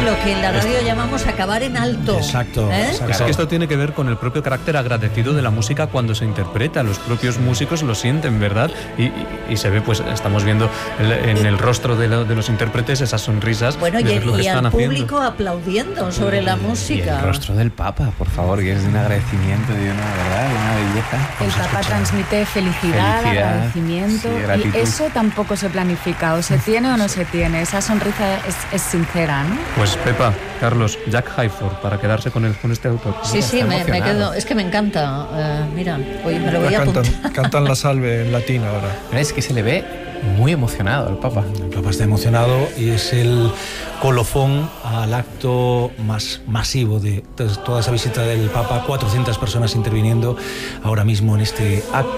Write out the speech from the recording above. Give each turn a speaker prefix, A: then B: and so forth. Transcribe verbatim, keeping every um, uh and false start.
A: lo que en la radio llamamos acabar en alto.
B: Exacto.
A: ¿Eh?
B: exacto.
C: Es que esto tiene que ver con el propio carácter agradecido de la música cuando se interpreta. Los propios músicos lo sienten, ¿verdad? Y, y, y se ve, pues estamos viendo el, en el rostro de, lo, de los intérpretes esas sonrisas.
A: Bueno, y,
C: de lo que
A: y
C: están
A: al
C: haciendo.
A: público aplaudiendo sobre la música.
D: Y el rostro del Papa, por favor, que es de un agradecimiento, de una verdad, de una belleza.
E: El Papa transmite felicidad,
D: Felicidad,
E: agradecimiento,
D: sí, gratitud.
E: y eso tampoco se planifica, o se tiene o no se tiene. Esa sonrisa es, es sincera, ¿no?
C: Pues Pepa, Carlos, Jack Hayford, para quedarse con, el, con este autor.
A: Sí, sí, me, me quedo. Es que me encanta. Uh, mira, hoy me lo voy a apuntar.
B: Cantan, cantan la salve en latín ahora.
D: Es que se le ve muy emocionado el Papa.
B: El Papa está emocionado y es el colofón al acto más masivo de toda esa visita del Papa. cuatrocientas personas interviniendo ahora mismo en este acto.